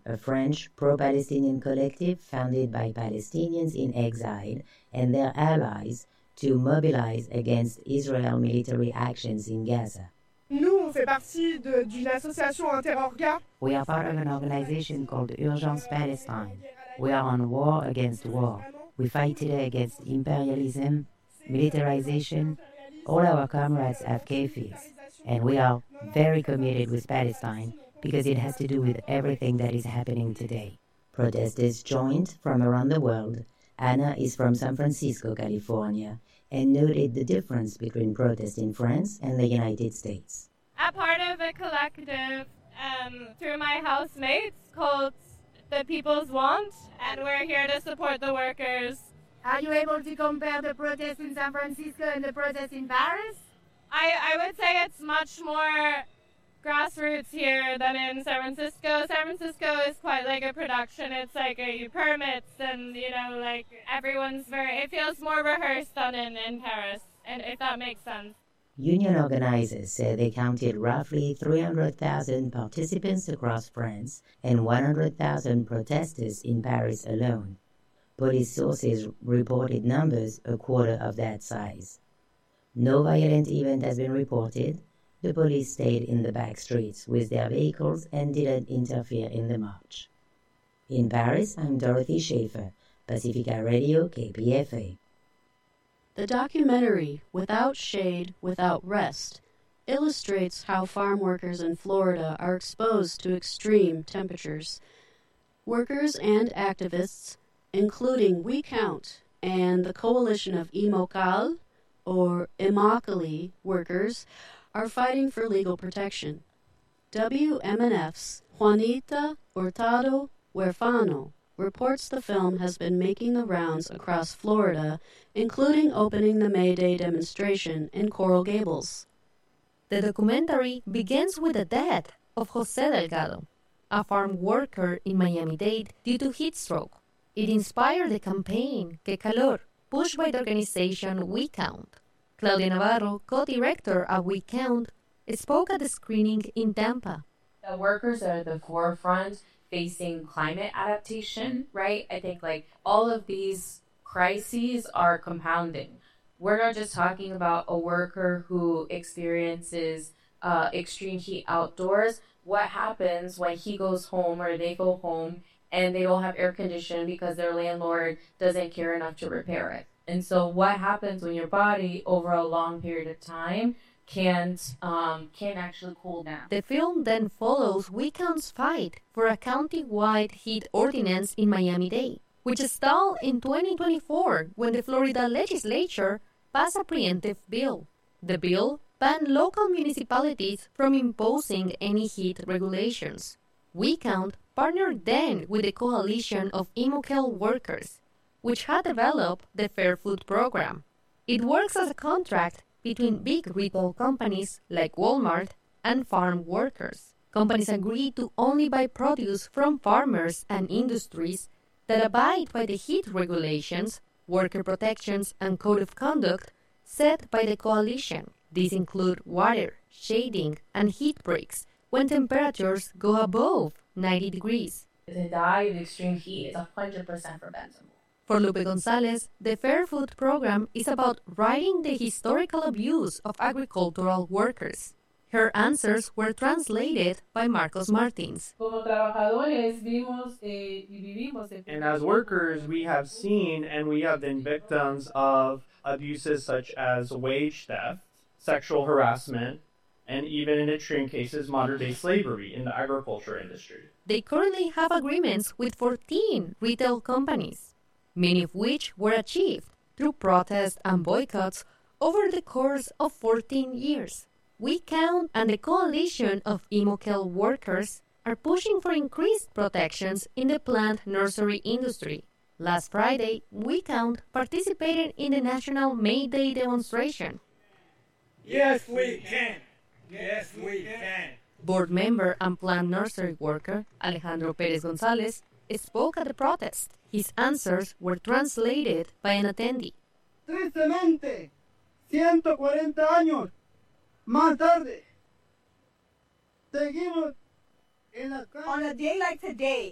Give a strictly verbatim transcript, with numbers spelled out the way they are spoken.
a French pro-Palestinian collective founded by Palestinians in exile and their allies to mobilize against Israel military actions in Gaza. Nous, on fait partie de, d'une association Interorga. We are part of an organization called Urgence Palestine. We are on war against war. We fight today against imperialism, militarization. All our comrades have kefirs, and we are very committed with Palestine because it has to do with everything that is happening today. Protesters joined from around the world. Anna is from San Francisco, California, and noted the difference between protests in France and the United States. I'm part of a collective um, through my housemates called The People's Want, and we're here to support the workers. Are you able to compare the protests in San Francisco and the protests in Paris? I, I would say it's much more grassroots here than in San Francisco. San Francisco is quite like a production. It's like a permits and, you know, like everyone's very, it feels more rehearsed than in, in Paris, and if that makes sense. Union organizers said they counted roughly three hundred thousand participants across France and one hundred thousand protesters in Paris alone. Police sources reported numbers a quarter of that size. No violent event has been reported. The police stayed in the back streets with their vehicles and didn't interfere in the march. In Paris, I'm Dorothy Schaefer, Pacifica Radio, K P F A. The documentary, Without Shade, Without Rest, illustrates how farm workers in Florida are exposed to extreme temperatures. Workers and activists, including We Count and the coalition of Imocal, or Immokalee workers, are fighting for legal protection. W M N F's Juanita Hurtado Huerfano reports the film has been making the rounds across Florida, including opening the May Day demonstration in Coral Gables. The documentary begins with the death of José Delgado, a farm worker in Miami-Dade due to heat stroke. It inspired the campaign Que Calor, pushed by the organization We Count. Claudia Navarro, co-director of We Count, spoke at the screening in Tampa. The workers are at the forefront facing climate adaptation, right? I think like all of these crises are compounding. We're not just talking about a worker who experiences uh, extreme heat outdoors. What happens when he goes home or they go home and they don't have air conditioning because their landlord doesn't care enough to repair it? And so what happens when your body over a long period of time can't um, can actually cool down? The film then follows We Count's fight for a county-wide heat ordinance in Miami-Dade, which stalled in twenty twenty-four when the Florida legislature passed a preemptive bill. The bill banned local municipalities from imposing any heat regulations. We Count partnered then with the coalition of Imocal workers, which had developed the Fair Food program. It works as a contract between big retail companies like Walmart and farm workers. Companies agree to only buy produce from farmers and industries that abide by the heat regulations, worker protections, and code of conduct set by the coalition. These include water, shading, and heat breaks when temperatures go above ninety degrees. To die in extreme heat is one hundred percent preventable. For Lupe Gonzalez, the Fair Food program is about righting the historical abuse of agricultural workers. Her answers were translated by Marcos Martins. And as workers, we have seen and we have been victims of abuses such as wage theft, sexual harassment, and even in extreme cases, modern-day slavery in the agriculture industry. They currently have agreements with fourteen retail companies, many of which were achieved through protests and boycotts over the course of fourteen years. We Count and the coalition of Imocal workers are pushing for increased protections in the plant nursery industry. Last Friday, We Count participated in the National May Day demonstration. Yes, we can. Yes, we can. Board member and plant nursery worker Alejandro Pérez González spoke at the protest. His answers were translated by an attendee. Tristemente, ciento cuarenta años más tarde, seguimos en la calle. On a day like today,